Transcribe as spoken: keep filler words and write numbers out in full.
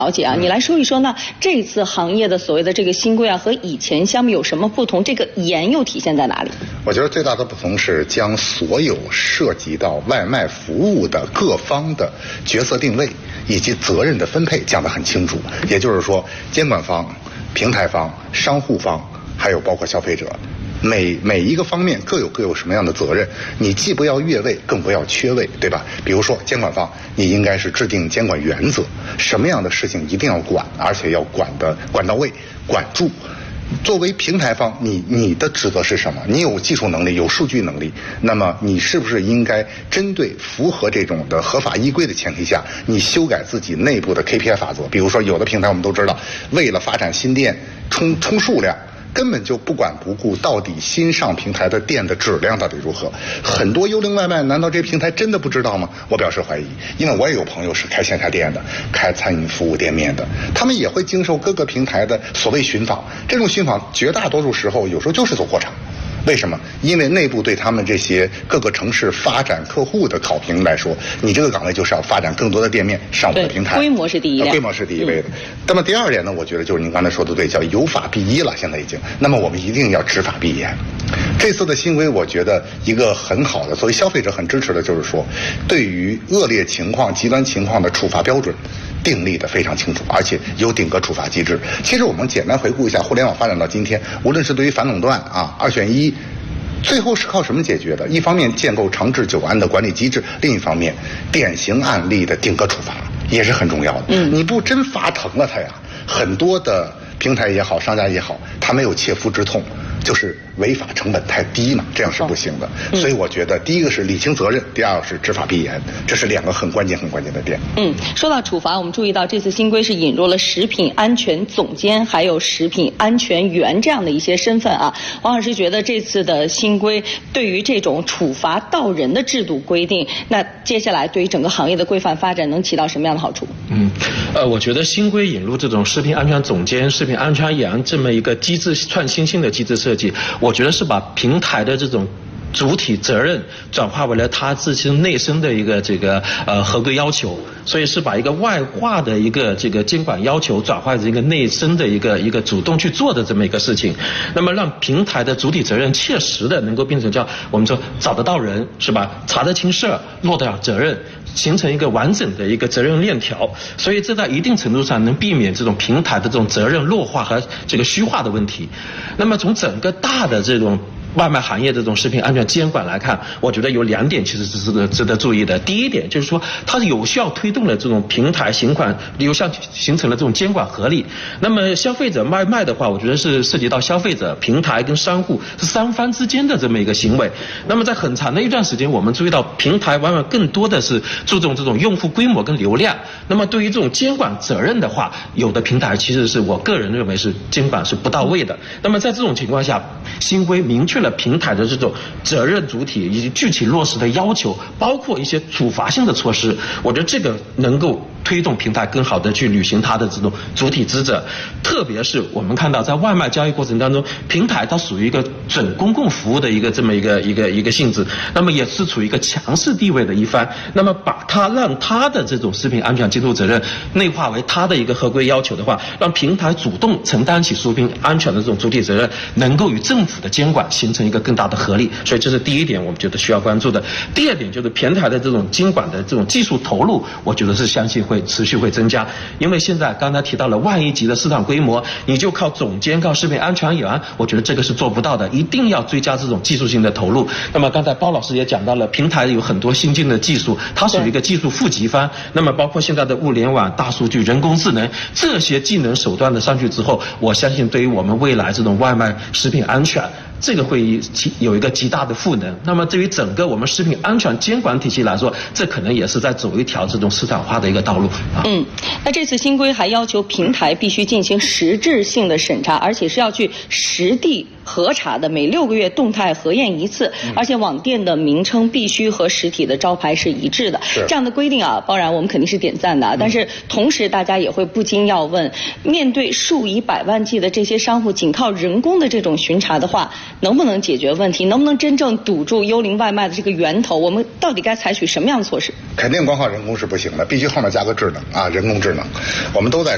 了解啊，你来说一说，那这次行业的所谓的这个新规啊，和以前相比有什么不同？这个严又体现在哪里？ 我觉得最大的不同是将所有涉及到外卖服务的各方的角色定位以及责任的分配讲得很清楚。也就是说，监管方、平台方、商户方，还有包括消费者。每每一个方面各有各有什么样的责任，你既不要越位，更不要缺位，对吧？比如说监管方，你应该是制定监管原则，什么样的事情一定要管，而且要管的管到位，管住。作为平台方，你你的职责是什么？你有技术能力，有数据能力，那么你是不是应该针对符合这种的合法依规的前提下，你修改自己内部的 K P I 法则？比如说，有的平台我们都知道，为了发展新店，冲冲数量。根本就不管不顾到底新上平台的店的质量到底如何。很多幽灵外卖，难道这平台真的不知道吗？我表示怀疑，因为我也有朋友是开线下店的，开餐饮服务店面的，他们也会经受各个平台的所谓寻访，这种寻访绝大多数时候有时候就是走过场。为什么？因为内部对他们这些各个城市发展客户的考评来说，你这个岗位就是要发展更多的店面上我的平台， 规模是第一位， 规模是第一位的。嗯、那么第二点呢，我觉得就是您刚才说的对，叫有法必依了，现在已经。那么我们一定要执法必严。这次的新规，我觉得一个很好的，作为消费者很支持的，就是说，对于恶劣情况、极端情况的处罚标准。定立的非常清楚，而且有顶格处罚机制。其实我们简单回顾一下，互联网发展到今天，无论是对于反垄断啊、二选一，最后是靠什么解决的？一方面建构长治久安的管理机制，另一方面典型案例的顶格处罚也是很重要的。嗯，你不真罚疼了他呀，很多的平台也好，商家也好，他没有切肤之痛。就是违法成本太低嘛，这样是不行的。嗯、所以我觉得，第一个是理清责任，第二个是执法必严，这是两个很关键、很关键的点。 嗯，说到处罚，我们注意到这次新规是引入了食品安全总监，还有食品安全员这样的一些身份啊。王老师觉得这次的新规对于这种处罚到人的制度规定，那接下来对于整个行业的规范发展能起到什么样的好处？ 嗯，呃，我觉得新规引入这种食品安全总监、食品安全员这么一个机制创新性的机制设计，我觉得是把平台的这种主体责任转化为了他自身内生的一个这个呃合规要求，所以是把一个外化的一个这个监管要求转化成一个内生的一个一个主动去做的这么一个事情。那么让平台的主体责任切实的能够变成叫我们说找得到人是吧，查得清事儿，落得了责任，形成一个完整的一个责任链条。所以这在一定程度上能避免这种平台的这种责任弱化和这个虚化的问题。那么从整个大的这种外卖行业这种食品安全监管来看，我觉得有两点其实是值得值得注意的。第一点就是说，它有效推动了这种平台行管，有效形成了这种监管合力。那么消费者外卖的话，我觉得是涉及到消费者、平台跟商户是三方之间的这么一个行为。那么在很长的一段时间，我们注意到平台往往更多的是注重这种用户规模跟流量。那么对于这种监管责任的话，有的平台其实是我个人认为是监管是不到位的。那么在这种情况下，新规明确了平台的这种责任主体以及具体落实的要求，包括一些处罚性的措施，我觉得这个能够推动平台更好的去履行它的这种主体职责。特别是我们看到在外卖交易过程当中，平台它属于一个准公共服务的一个这么一个一个一个性质，那么也是处于一个强势地位的一方。那么把它让它的这种食品安全监督责任内化为它的一个合规要求的话，让平台主动承担起食品安全的这种主体责任，能够与政府的监管形成一个更大的合力。所以这是第一点我们觉得需要关注的。第二点就是平台的这种监管的这种技术投入，我觉得是相信会持续会增加。因为现在刚才提到了万亿级的市场规模，你就靠总监靠食品安全员，我觉得这个是做不到的，一定要追加这种技术性的投入。那么刚才包老师也讲到了，平台有很多新进的技术，它属于一个技术负极方。那么包括现在的物联网、大数据、人工智能这些技能手段的上去之后，我相信对于我们未来这种外卖食品安全，这个会有一个极大的赋能。那么对于整个我们食品安全监管体系来说，这可能也是在走一条这种市场化的一个道路。 嗯，那这次新规还要求平台必须进行实质性的审查，而且是要去实地核查的，每六个月动态核验一次，而且网店的名称必须和实体的招牌是一致的。这样的规定啊，当然我们肯定是点赞的，但是同时大家也会不禁要问，面对数以百万计的这些商户，仅靠人工的这种巡查的话，能不能解决问题？能不能真正堵住幽灵外卖的这个源头？我们到底该采取什么样的措施？ 肯定光靠人工是不行的，必须后面加个智能啊，人工智能。我们都在